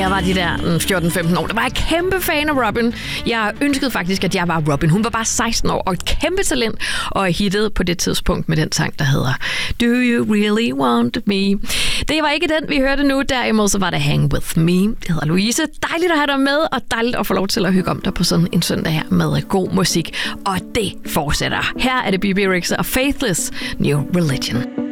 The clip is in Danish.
jeg var de der 14-15 år, der var jeg kæmpe fan af Robin. Jeg ønskede faktisk, at jeg var Robin. Hun var bare 16 år og et kæmpe talent, og hittede på det tidspunkt med den sang, der hedder Do You Really Want Me? Det var ikke den, vi hørte nu. Derimod så var det Hang With Me. Det hedder Louise. Dejligt at have dig med, og dejligt at få lov til at hygge om dig på sådan en søndag her med god musik. Og det fortsætter. Her er det B.B. Rexha og Faithless New Religion.